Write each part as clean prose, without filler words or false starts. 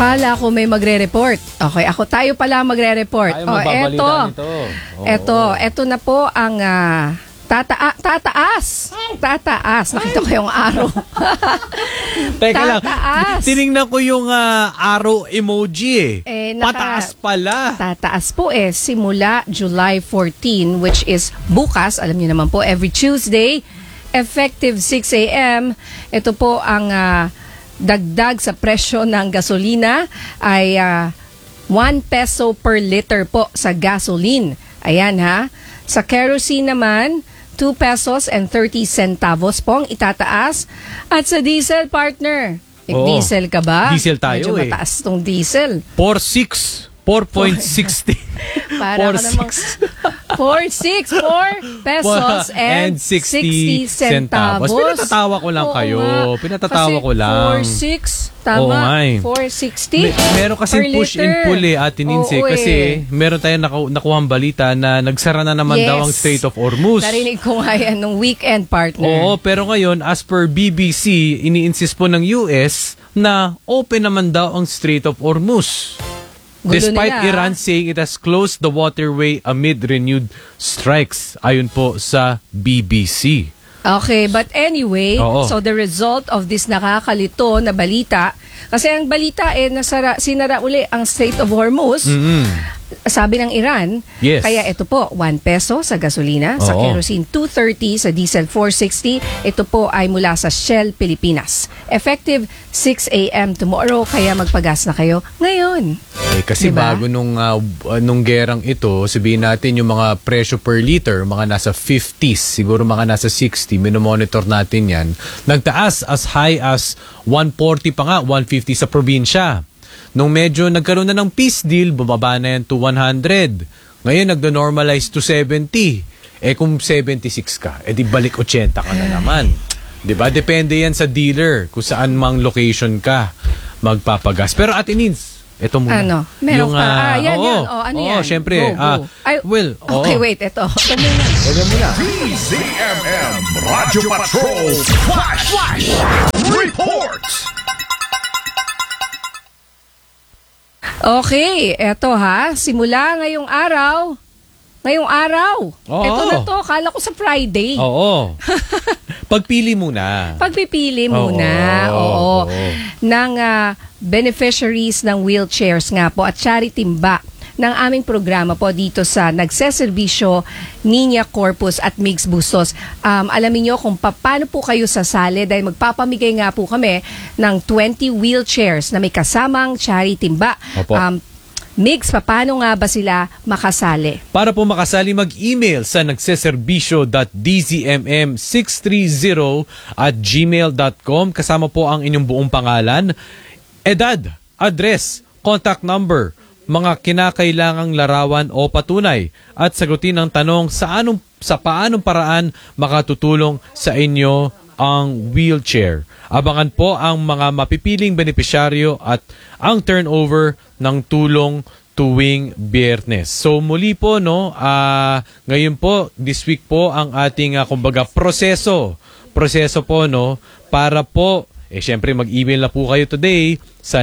Akala ko may magre-report. Okay, tayo pala magre-report. Eto na po ang tataas. Nakita ko yung araw. Teka lang, tinignan ko yung araw emoji pataas pala. Tataas po simula July 14, which is bukas. Alam niyo naman po, every Tuesday, effective 6 a.m. Ito po ang dagdag sa presyo ng gasolina ay 1 peso per liter po sa gasoline. Ayan ha. Sa kerosene naman, 2 pesos and 30 centavos po ang itataas. At sa diesel, partner, diesel ka ba? Diesel tayo. Medyo mataas tong diesel. 4.60. Para ka namang 4 pesos and 60 centavos. Pinatatawa ko lang kayo. Pinatatawa ko lang. 4.6, tama? 4.60 meron kasing push and pull Ate Nincy. Kasi meron tayong nakuhang balita na nagsara na naman daw ang Strait of Hormuz. Narinig ko nga yan nung weekend, partner. Oo, pero ngayon, as per BBC, ini-insist po ng US na open naman daw ang Strait of Hormuz. Despite Iran saying it has closed the waterway amid renewed strikes, ayon po sa BBC. Okay, but anyway, so the result of this nakakalito na balita, kasi ang balita sinara uli ang Strait of Hormuz, sabi ng Iran, kaya ito po, 1 peso sa gasolina, sa kerosene 2.30, sa diesel 4.60, ito po ay mula sa Shell Pilipinas. Effective 6 a.m. tomorrow, kaya magpagas na kayo ngayon. Kasi bago nung gerang ito, sabihin natin yung mga presyo per liter, mga nasa 50s, siguro mga nasa 60, minomonitor natin yan. Nagtaas as high as 140 pa nga, 150 sa probinsya. Nung medyo nagkaroon na ng peace deal, bumaba na yan to 100. Ngayon, nagdo-normalize to 70. Kung 76 ka, di balik 80 ka na naman. Diba? Depende yan sa dealer kung saan mang location ka magpapagas. Pero Ate Nins, ito muna. Ano? Meron pa. Yan. Ano yan? Syempre. Okay, wait. Ito muna. DZMM Radio Patrol Flash Reports. Okay, eto simula ngayong araw. Ito na to, kala ko sa Friday. Pagpili muna. Ng beneficiaries ng wheelchairs nga po at charity timba ng aming programa po dito sa Nagseserbisyo, Niña Corpus at Migs Bustos. Alamin nyo kung paano po kayo sasali dahil magpapamigay nga po kami ng 20 wheelchairs na may kasamang charity timba. Migs, paano nga ba sila makasali? Para po makasali, mag-email sa nagseserbisyo.dzmm630@gmail.com. Kasama po ang inyong buong pangalan, edad, address, contact number, mga kinakailangang larawan o patunay at sagutin ang tanong sa paanong paraan makatutulong sa inyo ang wheelchair. Abangan po ang mga mapipiling benepisyaryo at ang turnover ng tulong tuwing Biyernes. So muli po ngayon po, this week po ang ating kumbaga proseso po para po syempre mag-email na po kayo today sa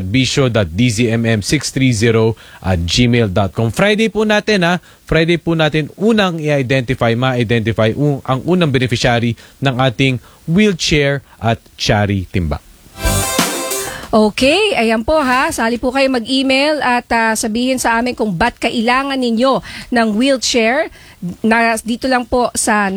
nagseserbisyo.dzmm630@gmail.com. Friday po natin unang ma-identify ang unang beneficiary ng ating wheelchair at charity timba. Okay, ayan po sali po kayo mag-email at sabihin sa amin kung ba't kailangan ninyo ng wheelchair. Dito lang po sa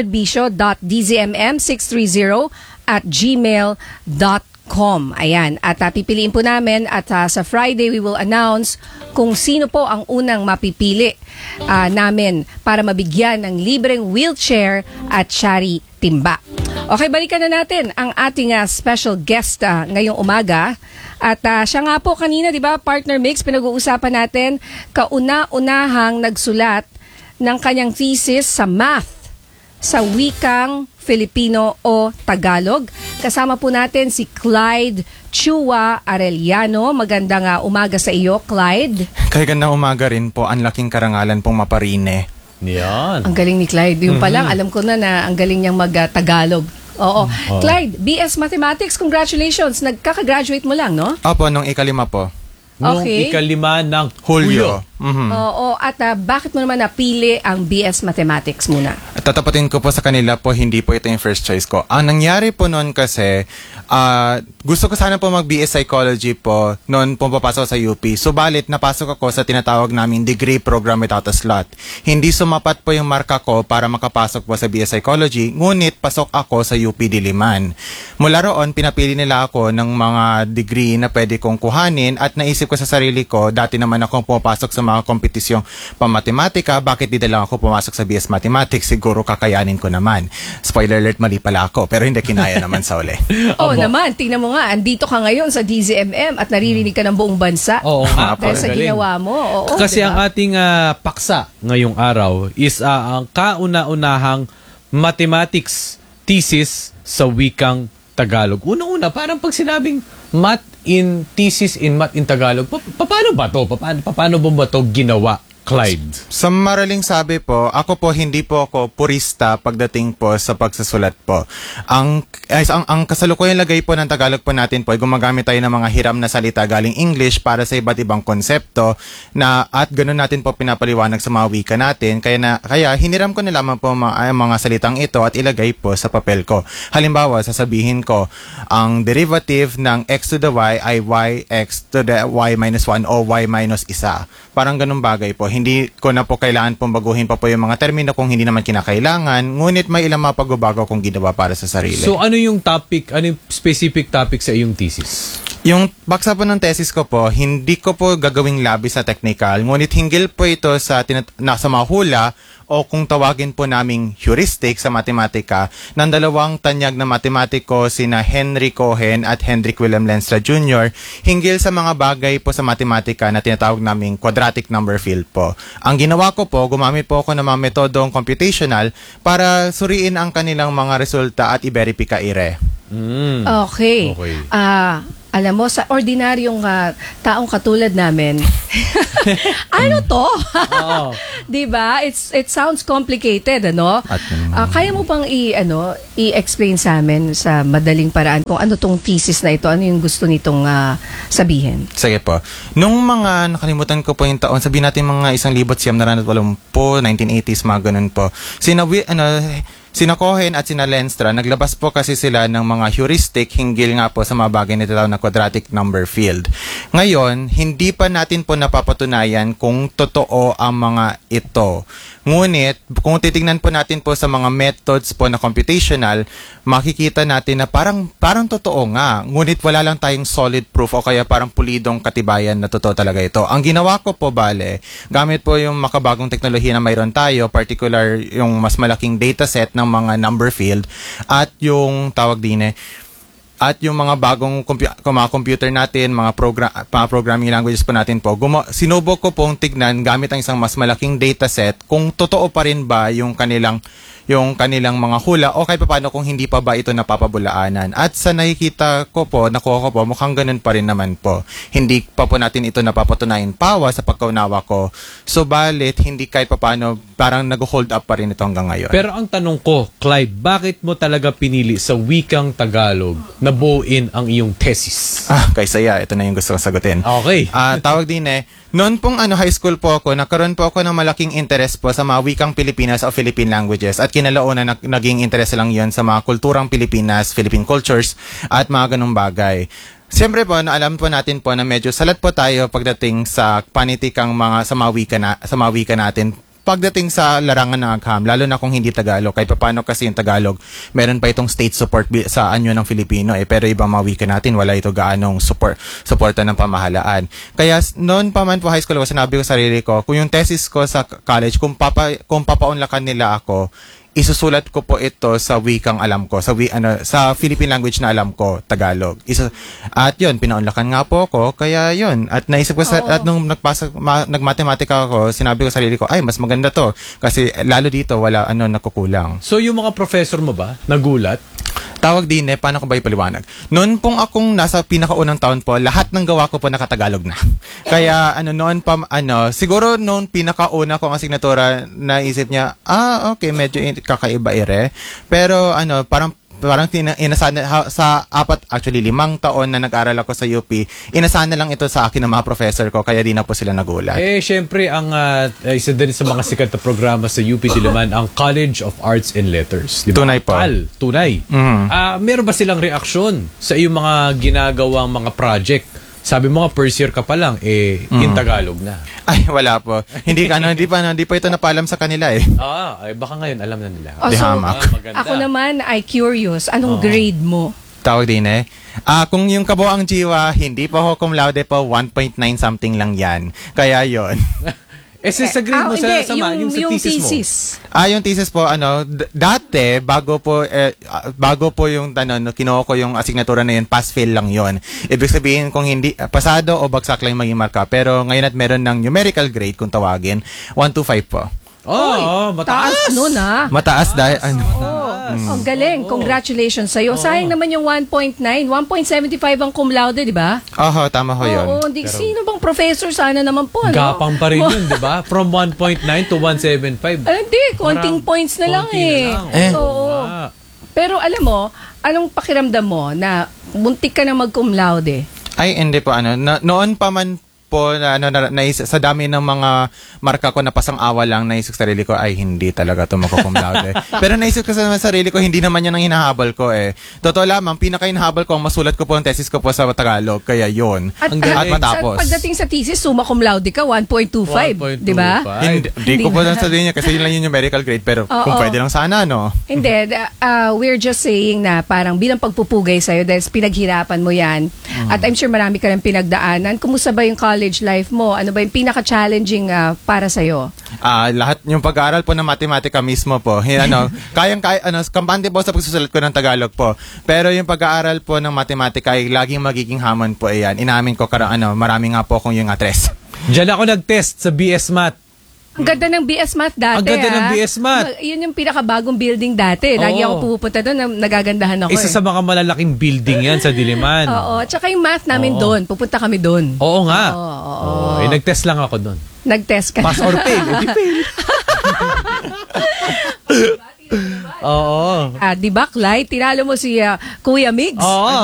nagseserbisyo.dzmm630@gmail.com. Ayan, at pipiliin po namin at sa Friday we will announce kung sino po ang unang mapipili namin para mabigyan ng libreng wheelchair at charity timba. Okay, balikan na natin ang ating special guest ngayong umaga. At siya nga po kanina, di ba, Partner Mix, pinag-uusapan natin, kauna-unahang nagsulat ng kanyang thesis sa math sa wikang Filipino o Tagalog. Kasama po natin si Clyde Chua Arellano. Magandang umaga sa iyo, Clyde. Kagandang umaga rin po. Ang laking karangalan pong maparine. Yan. Ang galing ni Clyde. Yung pa lang, alam ko na ang galing niyang mag-Tagalog. Oo. Clyde, BS Mathematics, congratulations. Nagkaka-graduate mo lang, no? Opo, nung ikalima po. Nung Okay. ikalima ng Hulyo. Mhm. Oo. At bakit mo naman napili ang BS Mathematics muna? Tatapatin ko po sa kanila po, hindi po ito yung first choice ko. Ang nangyari po noon kasi, gusto ko sana po mag-BS Psychology po noon po papasok sa UP. Subalit, napasok ako sa tinatawag naming degree program without a slot. Hindi sumapat po yung marka ko para makapasok po sa BS Psychology, ngunit pasok ako sa UP Diliman. Mula roon, pinapili nila ako ng mga degree na pwede kong kuhanin at naisip ko sa sarili ko, dati naman akong pumapasok sa mga kompetisyong pamathematika, bakit di na lang ako pumasok sa BS Mathematics? Siguro kakayanin ko naman. Spoiler alert, mali pala ako, pero hindi kinaya naman sa uli. Oo naman, tingnan mo nga, andito ka ngayon sa DZMM at naririnig ka ng buong bansa. Oo nga po. Dahil sa Galing. ginawa mo. Oo, Kasi diba? ang ating paksa ngayong araw is ang kauna-unahang mathematics thesis sa wikang Tagalog. Una-una, parang pag sinabing math in thesis in math in Tagalog, paano ba to? Paano ba to ginawa, Clyde? Sa maraling sabi po, ako po hindi po ako purista pagdating po sa pagsusulat po. Ang kasalukuyang lagay po ng Tagalog po natin po ay gumagamit tayo ng mga hiram na salita galing English para sa iba't ibang konsepto na at ganoon natin po pinapaliwanag sa mga wika natin. Kaya hiniram ko na lamang po mga salitang ito at ilagay po sa papel ko. Halimbawa, sasabihin ko, ang derivative ng x to the y ay yx to the y minus 1 o y minus 1. Parang ganun bagay po. Hindi ko na po kailangan pong baguhin pa po yung mga termino kung hindi naman kinakailangan. Ngunit may ilang mga pagbabago kong ginawa para sa sarili. So ano yung specific topic sa iyong thesis? Yung baksa po ng thesis ko po, hindi ko po gagawing labis sa technical, ngunit hinggil po ito sa sa mga hula o kung tawagin po naming heuristic sa matematika ng dalawang tanyag na matematiko sina Henry Cohen at Hendrik Willem Lenstra Jr. hinggil sa mga bagay po sa matematika na tinatawag naming quadratic number field po. Ang ginawa ko po, gumamit po ako ng mga metodong computational para suriin ang kanilang mga resulta at i-verify ire. Okay. Alam mo, sa ordinaryong taong katulad namin, ano to? Oo. Diba? It sounds complicated, ano? Kaya mo bang i-explain sa amin sa madaling paraan kung ano tong thesis na ito? Ano yung gusto nitong sabihin? Sige po. Nung mga nakalimutan ko po yung taon, sabihin natin mga 1980, 1980s, mga ganun po. Sina Cohen at sina Lenstra, naglabas po kasi sila ng mga heuristic hinggil nga po sa mga bagay na tinatawag na quadratic number field. Ngayon, hindi pa natin po napapatunayan kung totoo ang mga ito. Ngunit, kung titingnan po natin po sa mga methods po na computational, makikita natin na parang totoo nga. Ngunit wala lang tayong solid proof o kaya parang pulidong katibayan na totoo talaga ito. Ang ginawa ko po, gamit po yung makabagong teknolohiya na mayroon tayo, particular yung mas malaking dataset ng mga number field at yung tawag din at yung mga bagong mga computer natin, mga programming languages po natin po, sinubok ko pong tignan gamit ang isang mas malaking dataset kung totoo pa rin ba yung kanilang mga hula o kahit paano kung hindi pa ba ito napapabulaanan. At sa nakikita ko po, nakuha ko po, mukhang ganun pa rin naman po. Hindi pa po natin ito napapatunayan pawa sa pagkaunawa ko. So, hindi kahit paano, parang nag-hold up pa rin ito hanggang ngayon. Pero ang tanong ko, Clyde, bakit mo talaga pinili sa wikang Tagalog na buuin ang iyong thesis? Kaysaya, ito na yung gusto kong sagutin. Okay. Tawag din noon pong high school po ako, nagkaroon po ako ng malaking interest po sa mga wikang Pilipinas o Philippine languages at kinalaunan naging interest lang yon sa mga kulturang Pilipinas, Philippine cultures at mga ganung bagay. Siyempre po, alam po natin po na medyo salat po tayo pagdating sa panitikang sa mga wika natin. Pagdating sa larangan ng agham, lalo na kung hindi Tagalog, kahit paano kasi yung Tagalog, meron pa itong state support sa anyo ng Filipino, pero ibang mga wika natin, wala ito gaanong suporta ng pamahalaan. Kaya noon pa man po high school, sinabi ko sa sarili ko, kung yung thesis ko sa college, kung papaunlakan nila ako, isusulat ko po ito sa wikang alam ko, sa Philippine language na alam ko, Tagalog. At yun, pinaunlakan nga po ako, kaya yun. At naisip ko at nung nagmatematika ako, sinabi ko sa sarili ko, ay, mas maganda to. Kasi lalo dito, wala nakukulang. So yung mga professor mo ba, nagulat? Tawag din paano ko ba ipaliwanag? Noon pong akong nasa pinakaunang taon po, lahat ng gawa ko po nakatagalog na. Kaya noon pa siguro noon pinakauna kong asignatura, naisip niya, okay, medyo kakaiba ire. Pero parang parang inasahan sa 5 taon na nag-aral ako sa UP, inasahan na lang ito sa akin ng mga professor ko, kaya di na po sila nagulat. Syempre, ang isa din sa mga sikat na programa sa UP Diliman, ang College of Arts and Letters. Diba? Tunay po. Tunay. Meron ba silang reaksyon sa iyong mga ginagawang mga project? Sabi mo nga, first year ka pa lang, in Tagalog na. Ay, wala po. Hindi pa ito napaalam sa kanila eh. Baka ngayon alam na nila. Oh, so, Maganda. ako naman ay curious. Anong grade mo? Tawag din eh. Kung yung kabuang jiwa, hindi pa ho cum laude po, 1.9 something lang yan. Kaya yon. Sa grade mo, yung sa thesis mo. Yung thesis po, dati, bago po yung, kinuha ko yung asignatura na yun, pass-fail lang yon. Ibig sabihin, kung hindi, pasado o bagsak lang yung maging marka. Pero ngayon at meron ng numerical grade, kung tawagin, 1 to 5 po. Mataas. Taas nun Mataas dahil, Ang galing. Congratulations sa'yo. Sayang naman yung 1.9. 1.75 ang cum laude, di ba? Tama ho yun. Sino bang professor sana naman po? Gapang pa rin yun, di ba? From 1.9 to 1.75. Hindi, konting points na lang Oo. Pero alam mo, anong pakiramdam mo na muntik ka na mag-cum laude? Ay, hindi po. Noon pa man po, sa dami ng mga marka ko na pasang-awa lang, naisip sa sarili ko, ay, hindi talaga ito mag-cum laude. Pero naisip ko sa sarili ko, hindi naman yan ang hinahabol ko eh. Totoo lamang, pinaka-hinahabol ko, ang masulat ko po ang thesis ko po sa Tagalog. Kaya yun. At matapos. Pagdating sa thesis, summa cum laude ka, 1.25. Di ba? Hindi ko po sasabihin niya kasi yun lang yung numerical grade. Pero kung pwede lang sana, no? Hindi. We're just saying na parang bilang pagpupugay sa'yo dahil pinaghirapan mo yan. At I'm sure marami ka rin pinagdaanan. Kumusta ba yung college life mo? Ano ba yung pinaka-challenging para sa'yo? Lahat yung pag-aaral po ng matematika mismo po. Kampante po sa pagsusulat ko ng Tagalog po. Pero yung pag-aaral po ng matematika ay laging magiging hamon po yan. Inamin ko marami nga po akong yung atres. Diyan ako nag-test sa BS Math. Ang ganda ng BS Math dati. Ang ganda ng BS Math. Yun yung pinakabagong building dati. Lagi ako pupunta doon, nagagandahan ako. Isa sa mga malalaking building yan sa Diliman. Tsaka yung math namin doon. Pupunta kami doon. Oo nga. Nag-test lang ako doon. Nag-test ka. Pass or fail. Hindi fail. Di ba, Clyde? Tinalo mo si Kuya Migs.